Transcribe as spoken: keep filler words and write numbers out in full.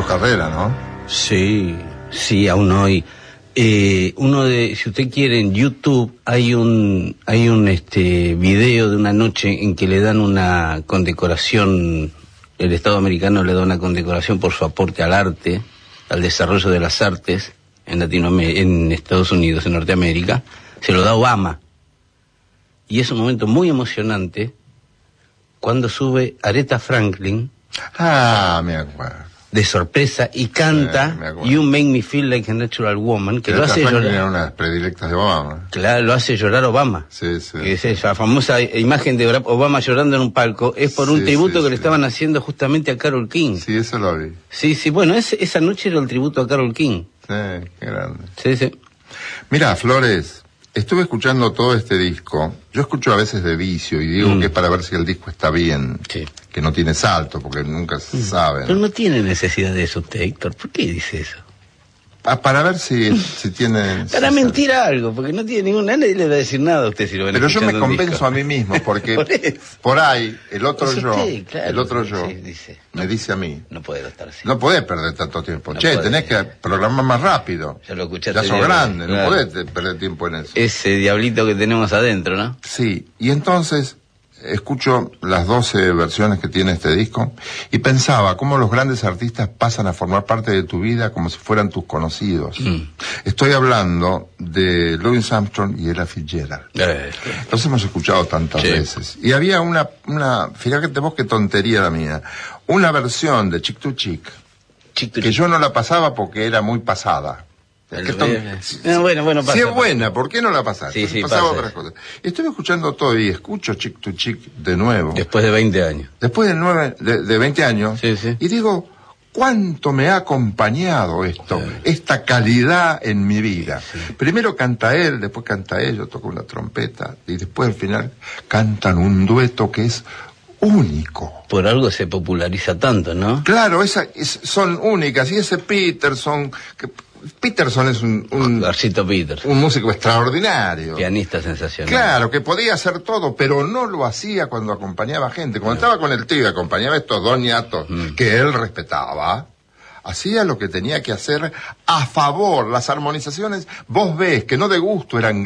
carrera, ¿no? Sí, sí, aún hoy. Eh, uno de, si usted quiere, en YouTube hay un, hay un este video de una noche en que le dan una condecoración, el Estado americano le da una condecoración por su aporte al arte, al desarrollo de las artes en Latinoamérica, en Estados Unidos, en Norteamérica, se lo da Obama. Y es un momento muy emocionante cuando sube Aretha Franklin. Ah, me acuerdo. De sorpresa, y canta eh, You Make Me Feel Like a Natural Woman, que Aretha lo hace Franklin llorar. Era una de las predilectas de Obama. Claro, lo hace llorar Obama. Sí, sí. Que es esa famosa imagen de Obama llorando en un palco, es por un sí, tributo sí, que sí. le estaban haciendo justamente a Carole King. Sí, eso lo vi. Sí, sí, bueno, es, esa noche era el tributo a Carole King. Sí, qué grande. Sí, sí. Mira, Flores, estuve escuchando todo este disco. Yo escucho a veces de vicio y digo mm. que es para ver si el disco está bien. Sí. Que no tiene salto, porque nunca se mm. sabe. Pero no tiene necesidad de eso usted, Héctor. ¿Por qué dice eso? Ah, para ver si, si tiene... Para si mentir sabe. Algo, porque no tiene ninguna... Nadie le va a decir nada a usted si lo ven. Pero yo me convenzo a mí mismo, porque por, por ahí, el otro yo, usted, claro, el otro yo, sí, dice, me no, dice a mí... No puede estar así. No podés perder tanto tiempo. No che, puede, tenés que programar más rápido. Ya lo escuchaste. Ya sos grande, claro. No podés perder tiempo en eso. Ese diablito que tenemos adentro, ¿no? Sí, y entonces... escucho las doce versiones que tiene este disco y pensaba cómo los grandes artistas pasan a formar parte de tu vida como si fueran tus conocidos. Mm. Estoy hablando de Louis Armstrong y Ella Fitzgerald. Eh, Los hemos escuchado tantas sí. veces. Y había una, una, fíjate vos qué tontería la mía, una versión de Chick to Chick, Chick to que Chick. Yo no la pasaba porque era muy pasada. Ton... No, bueno, bueno, pasa, si es pasa. buena, ¿por qué no la pasaste? Sí, sí, pasaba pasa. otras cosas. Estuve escuchando todo y escucho Chick to Chick de nuevo. Después de veinte años. Después de, nueve, de, de veinte años. Sí, sí. Y digo, ¿cuánto me ha acompañado esto? Sí. Esta calidad en mi vida. Sí. Primero canta él, después canta ella, toca una trompeta. Y después al final cantan un dueto que es único. Por algo se populariza tanto, ¿no? Claro, esa, es, son únicas. Y ese Peterson... Que, Peterson es un, un, Peterson. un músico extraordinario. Pianista sensacional. Claro, que podía hacer todo, pero no lo hacía cuando acompañaba gente. Cuando claro. estaba con el tío y acompañaba a estos dos ñatos mm. que él respetaba, hacía lo que tenía que hacer a favor. Las armonizaciones, vos ves que no de gusto eran